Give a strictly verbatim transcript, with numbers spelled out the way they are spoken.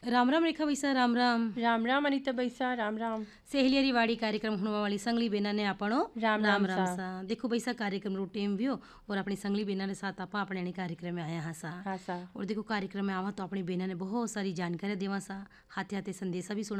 राम राम रेखा बैसा राम राम राम राम अनिता बैसा राम राम सहेलियरी वाड़ी कार्यक्रम हुआ वाली संगली बेना ने आपणो राम राम सा। सा देखो बैसा कार्यक्रम रो टेम भी हो और अपनी संगली बेना ने साथ आपा अपने यानी कार्यक्रम में आया हाँ सा हाँ सा। और देखो कार्यक्रम में आवा तो अपनी बेना ने बहुत सारी जानकारी देवा सा हाथे हाथे संदेशा भी सुना